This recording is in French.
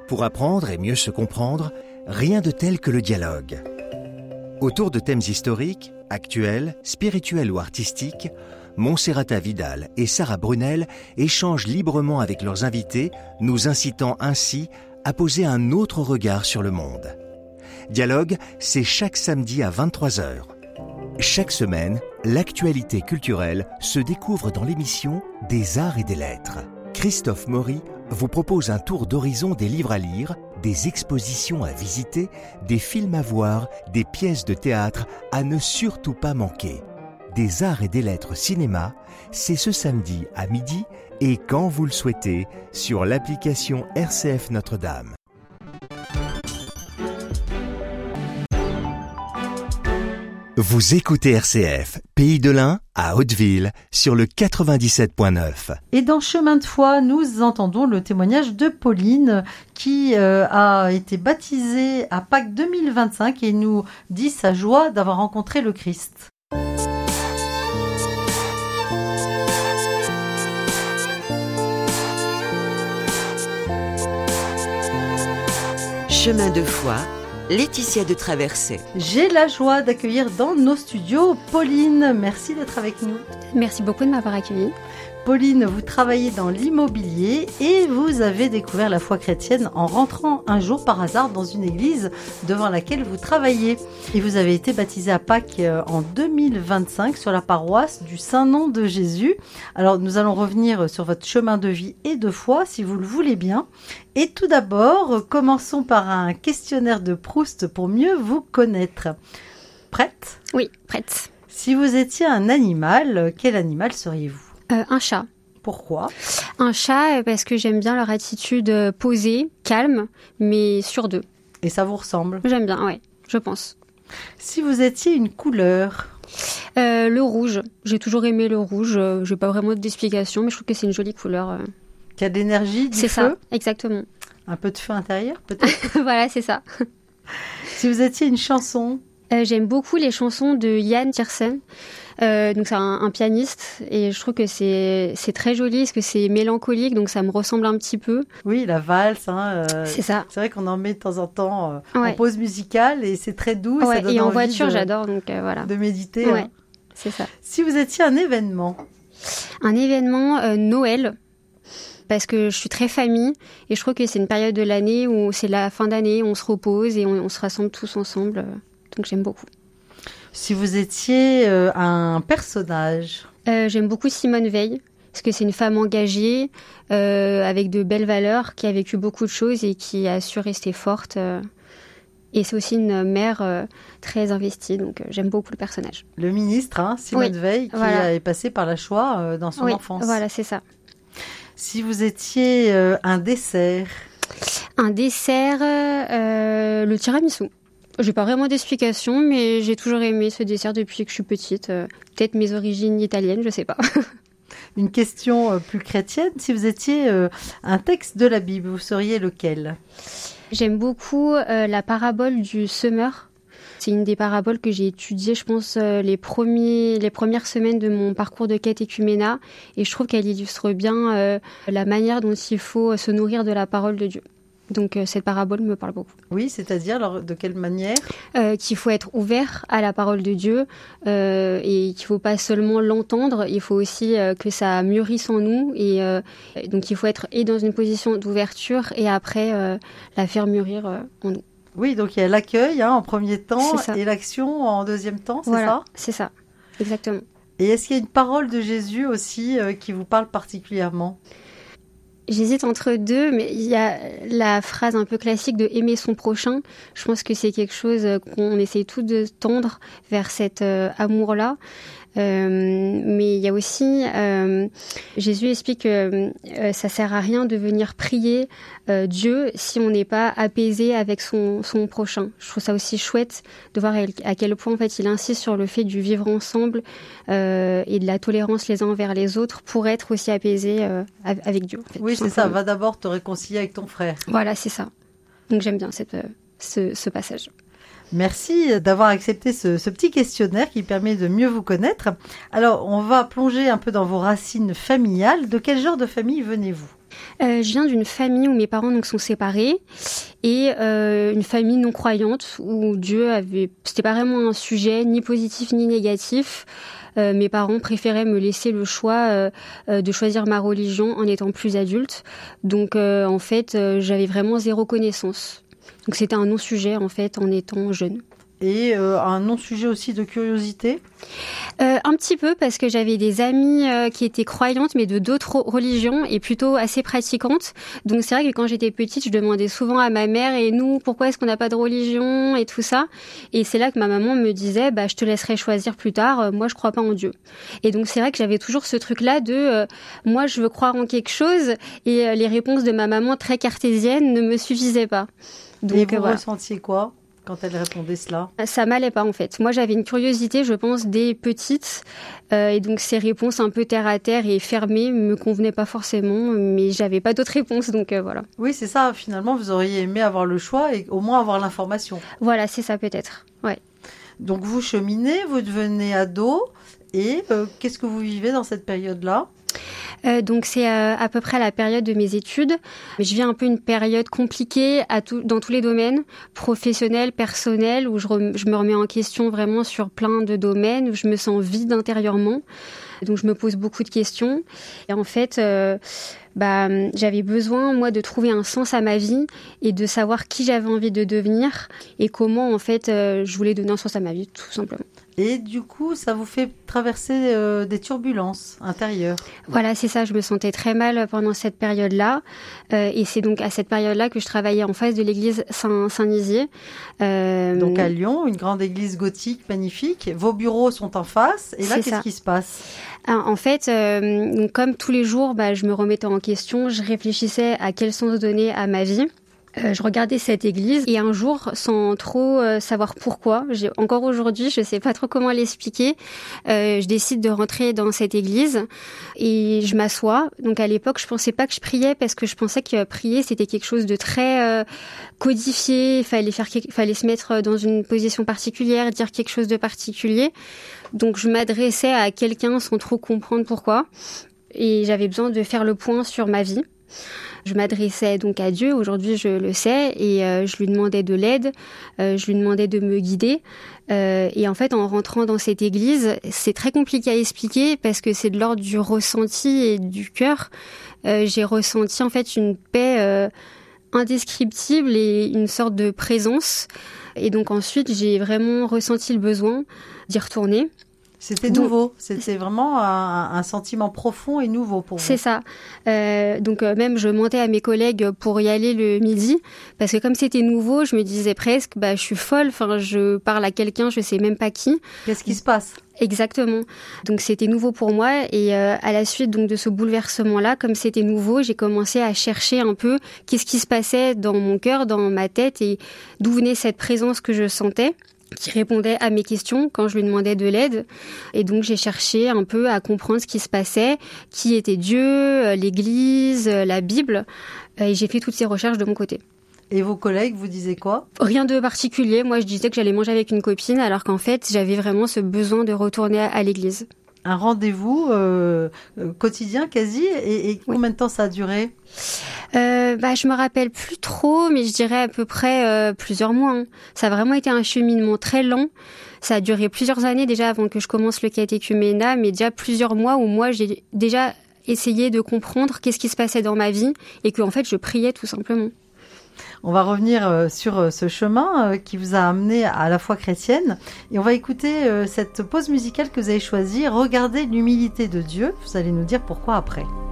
Pour apprendre et mieux se comprendre, rien de tel que le dialogue. Autour de thèmes historiques, actuels, spirituels ou artistiques, Monserrata Vidal et Sarah Brunel échangent librement avec leurs invités, nous incitant ainsi à poser un autre regard sur le monde. Dialogue, c'est chaque samedi à 23h. Chaque semaine, l'actualité culturelle se découvre dans l'émission Des Arts et des Lettres. Christophe Maury vous propose un tour d'horizon des livres à lire, des expositions à visiter, des films à voir, des pièces de théâtre à ne surtout pas manquer. Des Arts et des Lettres cinéma, c'est ce samedi à midi et quand vous le souhaitez sur l'application RCF Notre-Dame. Vous écoutez RCF, Pays de l'Ain, à Hauteville, sur le 97.9. Et dans Chemin de foi, nous entendons le témoignage de Pauline qui a été baptisée à Pâques 2025 et nous dit sa joie d'avoir rencontré le Christ. Chemin de foi, Laetitia de Traversée. J'ai la joie d'accueillir dans nos studios Pauline. Merci d'être avec nous. Merci beaucoup de m'avoir accueillie. Pauline, vous travaillez dans l'immobilier et vous avez découvert la foi chrétienne en rentrant un jour par hasard dans une église devant laquelle vous travaillez. Et vous avez été baptisée à Pâques en 2025 sur la paroisse du Saint-Nom de Jésus. Alors nous allons revenir sur votre chemin de vie et de foi si vous le voulez bien. Et tout d'abord, commençons par un questionnaire de Proust pour mieux vous connaître. Prête ? Oui, prête. Si vous étiez un animal, quel animal seriez-vous ? Un chat. Pourquoi ? Un chat parce que j'aime bien leur attitude posée, calme, mais sûre d'eux. Et ça vous ressemble ? J'aime bien, ouais, je pense. Si vous étiez une couleur ? Le rouge. J'ai toujours aimé le rouge. J'ai pas vraiment d'explication, mais je trouve que c'est une jolie couleur. Qui a de l'énergie, du feu ? C'est ça, exactement. Un peu de feu intérieur, peut-être ? Voilà, c'est ça. Si vous étiez une chanson ? J'aime beaucoup les chansons de Yann Tiersen. Donc c'est un pianiste et je trouve que c'est très joli parce que c'est mélancolique, donc ça me ressemble un petit peu. Oui, la valse. C'est ça. C'est vrai qu'on en met de temps en temps ouais. en pause musicale et c'est très doux. Ouais, et ça donne et en envie voiture, j'adore, donc voilà. De méditer. Ouais, c'est ça. Si vous étiez un événement ? Un événement Noël. Parce que je suis très famille et je trouve que c'est une période de l'année où c'est la fin d'année, on se repose et on se rassemble tous ensemble. Donc j'aime beaucoup. Si vous étiez un personnage ? J'aime beaucoup Simone Veil, parce que c'est une femme engagée, avec de belles valeurs, qui a vécu beaucoup de choses et qui a su rester forte. Et c'est aussi une mère très investie, donc j'aime beaucoup le personnage. Le ministre, Simone Veil, qui est passé par la Shoah dans son enfance. Voilà, c'est ça. Si vous étiez un dessert ? Un dessert, le tiramisu. J'ai pas vraiment d'explication, mais j'ai toujours aimé ce dessert depuis que je suis petite. Peut-être mes origines italiennes, je sais pas. Une question plus chrétienne. Si vous étiez un texte de la Bible, vous seriez lequel ? J'aime beaucoup la parabole du semeur. C'est une des paraboles que j'ai étudiées, je pense, les premières semaines de mon parcours de catéchuménat. Et je trouve qu'elle illustre bien la manière dont il faut se nourrir de la parole de Dieu. Donc cette parabole me parle beaucoup. Oui, c'est-à-dire alors, de quelle manière ? Qu'il faut être ouvert à la parole de Dieu et qu'il ne faut pas seulement l'entendre, il faut aussi que ça mûrisse en nous. Et donc il faut être et dans une position d'ouverture et après la faire mûrir en nous. Oui, donc il y a l'accueil en premier temps et l'action en deuxième temps, c'est ça ? C'est ça, exactement. Et est-ce qu'il y a une parole de Jésus aussi qui vous parle particulièrement ? J'hésite entre deux, mais il y a la phrase un peu classique de aimer son prochain. Je pense que c'est quelque chose qu'on essaye tous de tendre vers cet amour-là. Mais il y a aussi, Jésus explique que ça sert à rien de venir prier Dieu si on n'est pas apaisé avec son prochain. Je trouve ça aussi chouette de voir à quel point en fait il insiste sur le fait du vivre ensemble et de la tolérance les uns envers les autres pour être aussi apaisé avec Dieu. En fait, oui, c'est ça. Va d'abord te réconcilier avec ton frère. Voilà, c'est ça. Donc j'aime bien ce passage. Merci d'avoir accepté ce petit questionnaire qui permet de mieux vous connaître. Alors, on va plonger un peu dans vos racines familiales. De quel genre de famille venez-vous ? Je viens d'une famille où mes parents donc sont séparés et une famille non croyante où c'était pas vraiment un sujet ni positif ni négatif. Mes parents préféraient me laisser le choix de choisir ma religion en étant plus adulte. Donc en fait, j'avais vraiment zéro connaissance. Donc c'était un non-sujet en fait en étant jeune. Et un non-sujet aussi de curiosité ? Un petit peu, parce que j'avais des amies qui étaient croyantes, mais de d'autres religions, et plutôt assez pratiquantes. Donc c'est vrai que quand j'étais petite, je demandais souvent à ma mère, et nous, pourquoi est-ce qu'on n'a pas de religion, et tout ça. Et c'est là que ma maman me disait, je te laisserai choisir plus tard, moi je crois pas en Dieu. Et donc c'est vrai que j'avais toujours ce truc-là de, moi je veux croire en quelque chose, et les réponses de ma maman très cartésiennes ne me suffisaient pas. Donc, et vous ressentiez quoi quand elle répondait cela? Ça m'allait pas en fait. Moi j'avais une curiosité, je pense, dès petite, et donc ces réponses un peu terre à terre et fermées me convenaient pas forcément, mais j'avais pas d'autres réponses, donc voilà. Oui, c'est ça, finalement vous auriez aimé avoir le choix et au moins avoir l'information. Voilà, c'est ça peut-être, ouais. Donc vous cheminez, vous devenez ado, et qu'est-ce que vous vivez dans cette période-là ? Donc c'est à peu près la période de mes études. Je vis un peu une période compliquée dans tous les domaines, professionnels, personnels, où je me remets en question vraiment sur plein de domaines, où je me sens vide intérieurement. Donc je me pose beaucoup de questions. Et en fait, j'avais besoin, moi, de trouver un sens à ma vie et de savoir qui j'avais envie de devenir et comment, en fait, je voulais donner un sens à ma vie, tout simplement. Et du coup, ça vous fait traverser des turbulences intérieures. Voilà, c'est ça. Je me sentais très mal pendant cette période-là. Et c'est donc à cette période-là que je travaillais en face de l'église Saint-Nizier. Donc à Lyon, une grande église gothique magnifique. Vos bureaux sont en face. Et là, qu'est-ce qui se passe ? En fait, donc comme tous les jours, je me remettais en question. Je réfléchissais à quel sens donner à ma vie. Je regardais cette église et un jour, sans trop savoir pourquoi, encore aujourd'hui, je sais pas trop comment l'expliquer, je décide de rentrer dans cette église et je m'assois. Donc à l'époque, je pensais pas que je priais parce que je pensais que prier c'était quelque chose de très codifié. Il fallait se mettre dans une position particulière, dire quelque chose de particulier. Donc je m'adressais à quelqu'un sans trop comprendre pourquoi et j'avais besoin de faire le point sur ma vie. Je m'adressais donc à Dieu, aujourd'hui je le sais, et je lui demandais de l'aide, je lui demandais de me guider. Et en fait, en rentrant dans cette église, c'est très compliqué à expliquer parce que c'est de l'ordre du ressenti et du cœur. J'ai ressenti en fait une paix indescriptible et une sorte de présence. Et donc ensuite, j'ai vraiment ressenti le besoin d'y retourner. C'était nouveau, c'était vraiment un sentiment profond et nouveau pour vous. C'est ça. Donc même je mentais à mes collègues pour y aller le midi, parce que comme c'était nouveau, je me disais presque, je suis folle, je parle à quelqu'un, je sais même pas qui. Qu'est-ce qui se passe ? Exactement. Donc c'était nouveau pour moi et à la suite donc de ce bouleversement-là, comme c'était nouveau, j'ai commencé à chercher un peu qu'est-ce qui se passait dans mon cœur, dans ma tête et d'où venait cette présence que je sentais, qui répondait à mes questions quand je lui demandais de l'aide. Et donc, j'ai cherché un peu à comprendre ce qui se passait, qui était Dieu, l'Église, la Bible. Et j'ai fait toutes ces recherches de mon côté. Et vos collègues vous disaient quoi ? Rien de particulier. Moi, je disais que j'allais manger avec une copine, alors qu'en fait, j'avais vraiment ce besoin de retourner à l'église. Un rendez-vous quotidien quasi, et combien de temps ça a duré ? Je me rappelle plus trop, mais je dirais à peu près plusieurs mois. Hein. Ça a vraiment été un cheminement très lent. Ça a duré plusieurs années déjà avant que je commence le catéchuménat, mais déjà plusieurs mois où moi j'ai déjà essayé de comprendre qu'est-ce qui se passait dans ma vie et que en fait je priais tout simplement. On va revenir sur ce chemin qui vous a amené à la foi chrétienne et on va écouter cette pause musicale que vous avez choisie. Regardez l'humilité de Dieu. Vous allez nous dire pourquoi après.